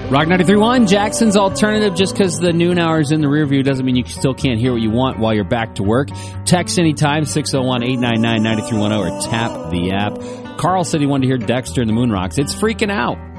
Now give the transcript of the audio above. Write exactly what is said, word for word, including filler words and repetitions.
Rock ninety-three point one, Jackson's Alternative. Just because the noon hour is in the rear view doesn't mean you still can't hear what you want while you're back to work. Text anytime, six oh one, eight nine nine, nine three one oh, or tap the app. Carl said he wanted to hear Dexter and the Moon Rocks. It's freaking out.